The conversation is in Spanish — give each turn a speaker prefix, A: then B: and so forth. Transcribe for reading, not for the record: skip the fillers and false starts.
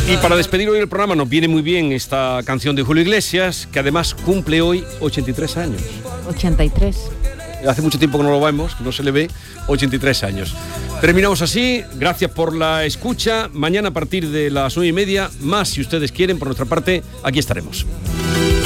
A: Y para despedir hoy el programa nos viene muy bien esta canción de Julio Iglesias, que además cumple hoy 83 años.
B: 83.
A: Hace mucho tiempo que no lo vemos, no se le ve, 83 años. Terminamos así, gracias por la escucha. Mañana a partir de las 9:30, más si ustedes quieren, por nuestra parte, aquí estaremos.